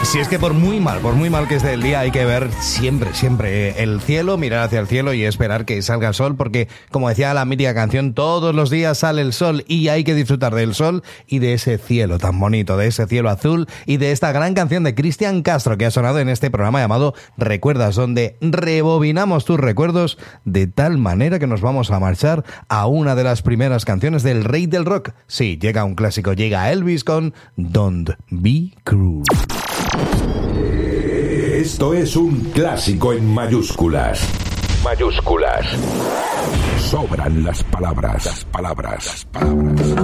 Si es que por muy mal que esté el día, hay que ver siempre el cielo, mirar hacia el cielo y esperar que salga el sol, porque, como decía la mítica canción, todos los días sale el sol y hay que disfrutar del sol y de ese cielo tan bonito, de ese cielo azul y de esta gran canción de Cristian Castro que ha sonado en este programa llamado Recuerdas, donde rebobinamos tus recuerdos de tal manera que nos vamos a marchar a una de las primeras canciones del rey del rock. Sí, llega un clásico, llega Elvis con Don't Be Cruel. Esto es un clásico en mayúsculas. Mayúsculas. Sobran las palabras.